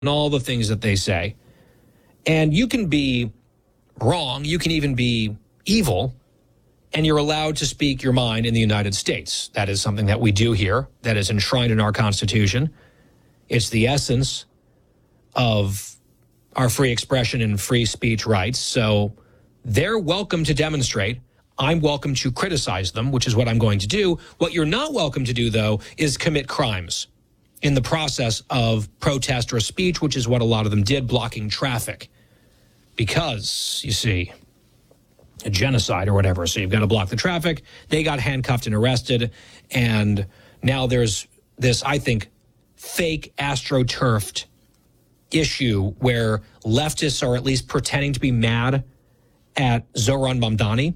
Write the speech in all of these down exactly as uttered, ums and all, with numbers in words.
and all the things that they say. And you can be wrong, you can even be evil, and you're allowed to speak your mind in the United States. That is something that we do here, that is enshrined in our Constitution. It's the essence of our free expression and free speech rights. So they're welcome to demonstrate. I'm welcome to criticize them, which is what I'm going to do. What you're not welcome to do, though, is commit crimes in the process of protest or speech, which is what a lot of them did, blocking traffic. Because, you see, a genocide or whatever. So you've got to block the traffic. They got handcuffed and arrested. And now there's this, I think, fake astroturfed issue where leftists are at least pretending to be mad at Zohran Mamdani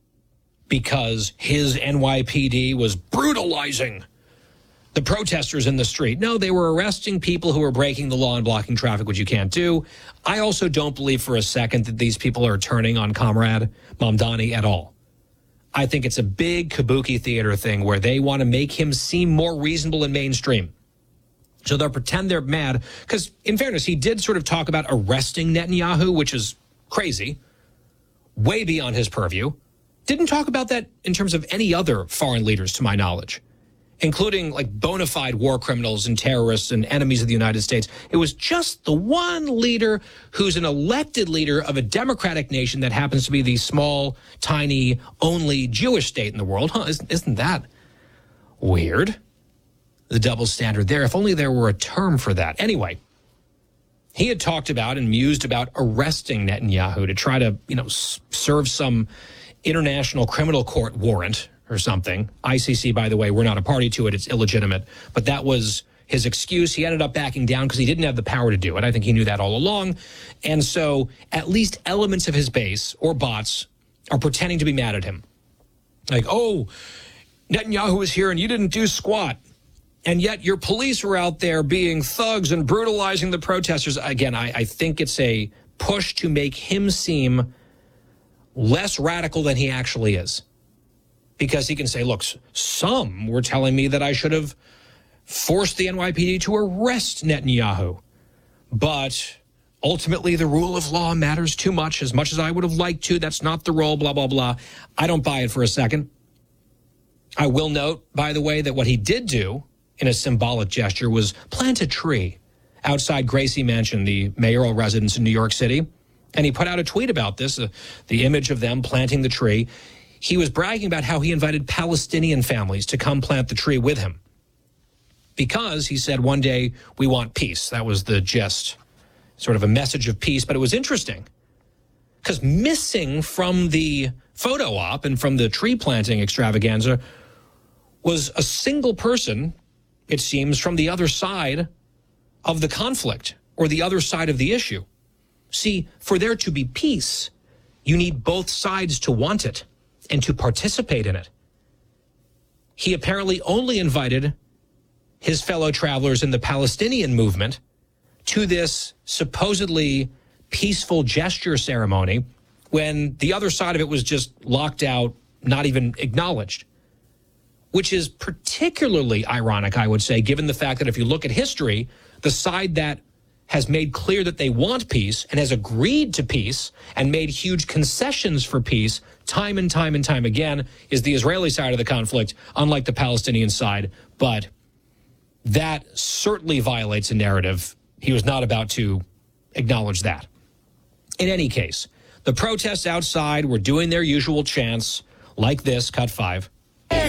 because his N Y P D was brutalizing the protesters in the street. No, they were arresting people who were breaking the law and blocking traffic, which you can't do. I also don't believe for a second that these people are turning on Comrade Mamdani at all. I think it's a big kabuki theater thing where they want to make him seem more reasonable and mainstream. So they'll pretend they're mad because, in fairness, he did sort of talk about arresting Netanyahu, which is crazy, way beyond his purview. Didn't talk about that in terms of any other foreign leaders, to my knowledge, including like bona fide war criminals and terrorists and enemies of the United States. It was just the one leader who's an elected leader of a democratic nation that happens to be the small, tiny, only Jewish state in the world. Huh? Isn't, isn't that weird? The double standard there. If only there were a term for that. Anyway, he had talked about and mused about arresting Netanyahu to try to, you know, s- serve some international criminal court warrant or something. I C C, by the way, we're not a party to it. It's illegitimate. But that was his excuse. He ended up backing down because he didn't have the power to do it. I think he knew that all along. And so at least elements of his base or bots are pretending to be mad at him. Like, oh, Netanyahu is here and you didn't do squat. And yet your police were out there being thugs and brutalizing the protesters. Again, I, I think it's a push to make him seem less radical than he actually is. Because he can say, look, some were telling me that I should have forced the N Y P D to arrest Netanyahu. But ultimately, the rule of law matters too much, as much as I would have liked to. That's not the role, blah, blah, blah. I don't buy it for a second. I will note, by the way, that what he did do in a symbolic gesture was plant a tree outside Gracie Mansion, the mayoral residence in New York City. And he put out a tweet about this, uh, the image of them planting the tree. He was bragging about how he invited Palestinian families to come plant the tree with him. Because he said one day we want peace. That was the gist, sort of a message of peace. But it was interesting because missing from the photo op and from the tree planting extravaganza was a single person, it seems, from the other side of the conflict or the other side of the issue. See, for there to be peace, you need both sides to want it and to participate in it. He apparently only invited his fellow travelers in the Palestinian movement to this supposedly peaceful gesture ceremony when the other side of it was just locked out, not even acknowledged. Which is particularly ironic, I would say, given the fact that if you look at history, the side that has made clear that they want peace and has agreed to peace and made huge concessions for peace time and time and time again is the Israeli side of the conflict, unlike the Palestinian side. But that certainly violates a narrative. He was not about to acknowledge that. In any case, the protests outside were doing their usual chants like this, cut five.